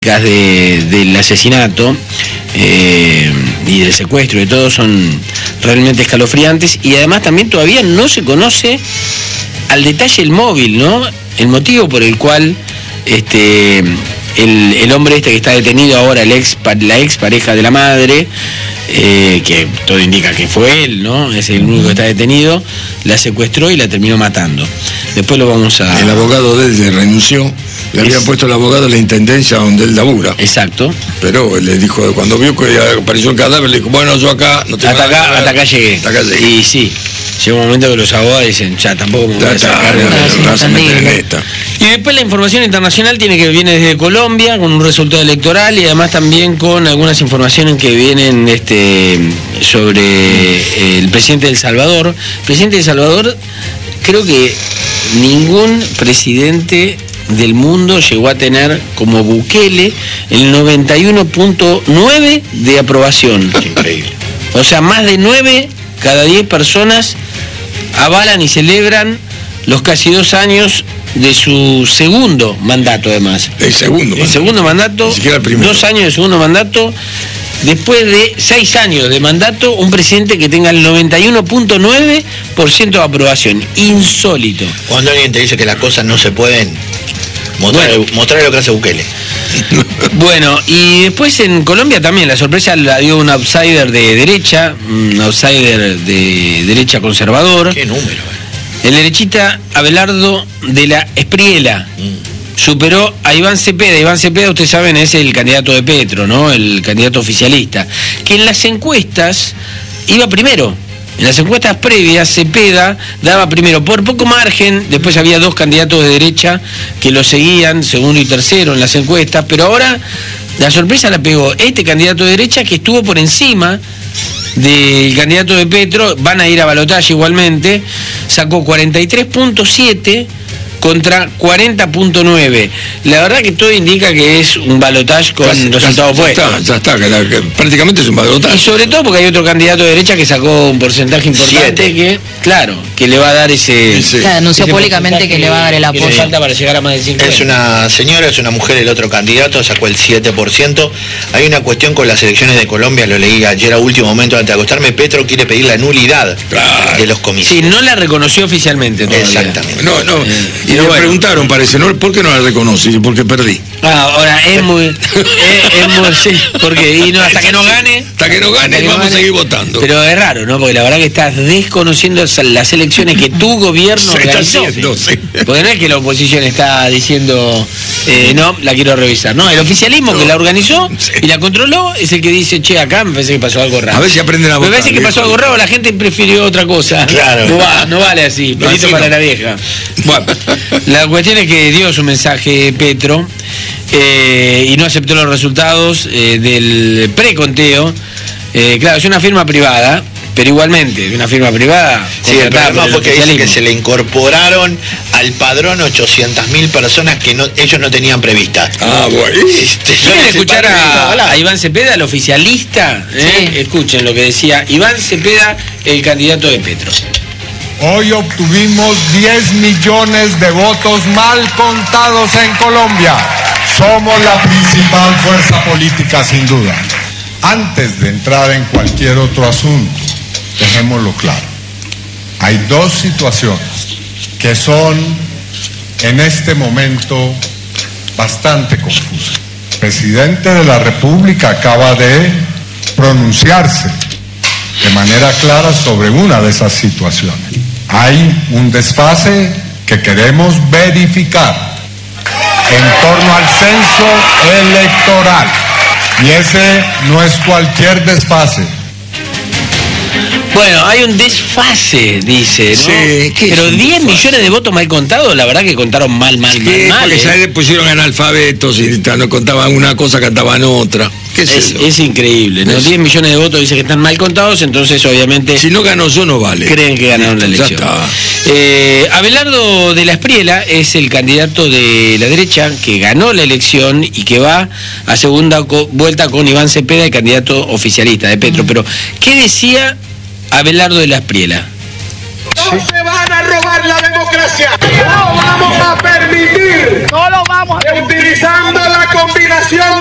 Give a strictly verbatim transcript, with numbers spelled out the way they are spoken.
De, del asesinato eh, y del secuestro y todo son realmente escalofriantes, y además también todavía no se conoce al detalle el móvil, ¿no? El motivo por el cual este el, el hombre este que está detenido ahora, el ex, la ex pareja de la madre, eh, que todo indica que fue él, ¿no? Es el único que está detenido, la secuestró y la terminó matando. Después lo vamos a... El abogado de él renunció. Le había es... puesto el abogado de la intendencia donde él labura. Exacto. Pero le dijo, cuando vio que apareció el cadáver, le dijo, bueno, yo acá no te hasta acá, hasta acá llegué. Hasta acá llegué. Y sí, llega un momento que los abogados dicen, ya tampoco me voy a sacar de la esta. Y después la información internacional tiene que viene desde Colombia, con un resultado electoral, y además también con algunas informaciones que vienen este sobre el presidente de El Salvador. El presidente de El Salvador, creo que ningún presidente del mundo llegó a tener como Bukele el noventa y uno punto nueve de aprobación. Increíble. O sea, más de nueve cada diez personas avalan y celebran los casi dos años de su segundo mandato, además. El segundo. El segundo mandato. Ni siquiera el primero. Dos años de segundo mandato. Después de seis años de mandato, un presidente que tenga el noventa y uno punto nueve por ciento de aprobación. Insólito. Cuando alguien te dice que las cosas no se pueden, mostrar, bueno. mostrar lo que hace Bukele. Bueno, y después en Colombia también la sorpresa la dio un outsider de derecha, un outsider de derecha conservador. ¿Qué número? Eh? El derechista Abelardo de la Espriella. Mm. Superó a Iván Cepeda. Iván Cepeda, ustedes saben, es el candidato de Petro, ¿no? El candidato oficialista, que en las encuestas iba primero. En las encuestas previas, Cepeda daba primero por poco margen, después había dos candidatos de derecha que lo seguían, segundo y tercero en las encuestas, pero ahora la sorpresa la pegó este candidato de derecha, que estuvo por encima del candidato de Petro. Van a ir a balotaje igualmente, sacó cuarenta y tres punto siete contra cuarenta punto nueve. La verdad que todo indica que es un balotaje con ya, resultados puestos. Ya está, ya está, que prácticamente es un balotaje. Y sobre todo porque hay otro candidato de derecha que sacó un porcentaje importante Siete. que, claro, que le va a dar ese... Sí. Claro, anunció ese públicamente que, que le va a dar el apoyo. Que le falta para llegar a más del cincuenta. Es una señora, es una mujer, el otro candidato sacó el siete por ciento. Hay una cuestión con las elecciones de Colombia, lo leí ayer a último momento antes de acostarme. Petro quiere pedir la nulidad claro. de los comicios. Sí, no la reconoció oficialmente todavía. Exactamente. No, no. Eh, y le bueno. preguntaron, parece, ¿no? ¿Por qué no la reconocí? Porque perdí. Ah, ahora es muy... es, es muy sí, porque y no, hasta que no gane... Hasta que no gane, que vamos gane, a seguir votando. Pero es raro, ¿no? Porque la verdad que estás desconociendo las elecciones que tu gobierno se realizó. Está haciendo, sí. Porque no es que la oposición está diciendo, eh, no, la quiero revisar. No, el oficialismo no. que la organizó sí. y la controló es el que dice, che, acá me parece que pasó algo raro. A ver si aprenden a votar. Me parece que pasó algo raro, la gente prefirió otra cosa. Claro. No, va, no vale así, no, pelito para no. la vieja. Bueno, la cuestión es que dio su mensaje Petro eh, y no aceptó los resultados eh, del preconteo. Eh, claro, es una firma privada, pero igualmente, una firma privada. Sí, el problema fue que dice que se le incorporaron al padrón ochocientas mil personas que no, ellos no tenían previstas. Ah, bueno. Este, ¿Quieren escuchar a, a Iván Cepeda, el oficialista? ¿Eh? Sí. Escuchen lo que decía Iván Cepeda, el candidato de Petro. Hoy obtuvimos diez millones de votos mal contados en Colombia. Somos la principal fuerza política, sin duda. Antes de entrar en cualquier otro asunto, dejémoslo claro. Hay dos situaciones que son en este momento bastante confusas. El presidente de la República acaba de pronunciarse de manera clara sobre una de esas situaciones. Hay un desfase que queremos verificar en torno al censo electoral. Y ese no es cualquier desfase. Bueno, hay un desfase, dice, ¿no? Sí, pero diez millones de votos mal contados, la verdad que contaron mal, mal, mal, sí, mal. Porque ¿eh? ya le pusieron analfabetos y no contaban una cosa, cantaban otra. ¿Qué es, es, es increíble, ¿no? Es... diez millones de votos dice que están mal contados, entonces obviamente... Si no ganó yo, no vale. Creen que ganaron la elección. Ya está. Eh, Abelardo de la Espriella es el candidato de la derecha que ganó la elección y que va a segunda vuelta con Iván Cepeda, el candidato oficialista de Petro. Mm. Pero, ¿qué decía Abelardo de la Espriella? No se van a robar la democracia. No vamos a permitir permitir, no lo vamos a utilizando la combinación